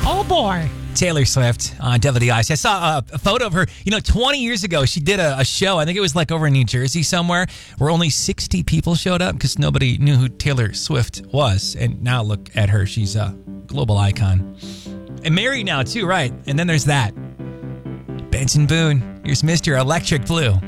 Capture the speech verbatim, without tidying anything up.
Oh, boy. Taylor Swift on W D I C. I saw a, a photo of her, you know, twenty years ago. She did a, a show. I think it was like over in New Jersey somewhere where only sixty people showed up because nobody knew who Taylor Swift was. And now look at her. She's a global icon. And married now, too, right? And then there's that. Benson Boone. Here's Mister Electric Blue.